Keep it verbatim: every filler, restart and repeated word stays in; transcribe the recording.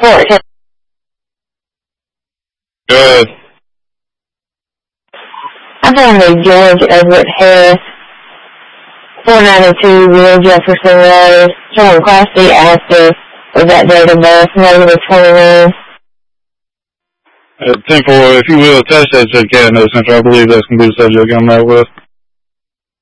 Fort. Go ahead. I'm from the George Everett Harris, four ninety-two Will Jefferson Road, showing Class D active with that date of birth, negative twenty-nine. Uh, ten four, if you will, attach that to the cat note center. I believe that's going to be the subject I'm out with.